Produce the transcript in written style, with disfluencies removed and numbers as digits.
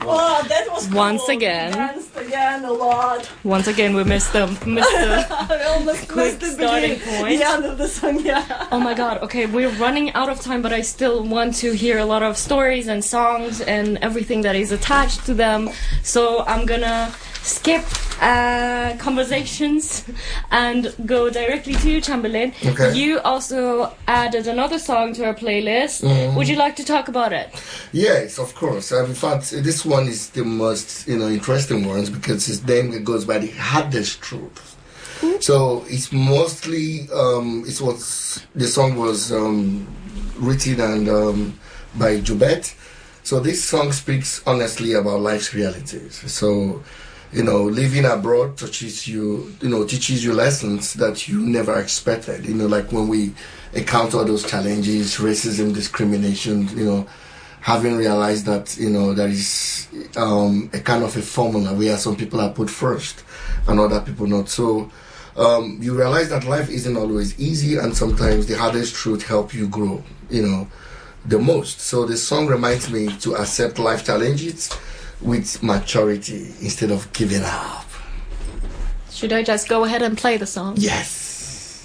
Oh, that was cool. Once again. We danced again a lot. Once again, we missed the I almost quick missed starting point. The end of the song, yeah. Oh my god, okay, we're running out of time, but I still want to hear a lot of stories and songs and everything that is attached to them. So I'm gonna skip conversations and go directly to you, Chamberlain. Okay. You also added another song to our playlist. Would you like to talk about it? Yes, of course. In fact, this one is the most interesting one because its name goes by the hardest truth. So it's mostly the song was written and by Jubet. So this song speaks honestly about life's realities. So living abroad teaches you lessons that you never expected. Like when we encounter those challenges, racism, discrimination, having realized that, there is a kind of a formula where some people are put first and other people not. So you realize that life isn't always easy, and sometimes the hardest truth help you grow, the most. So the song reminds me to accept life challenges with maturity instead of giving up. Should I just go ahead and play the song? Yes.